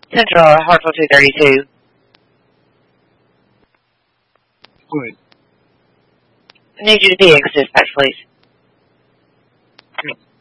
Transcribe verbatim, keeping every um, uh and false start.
Central, Hartsville two thirty-two. Go ahead. I need you to be Dispatch, please.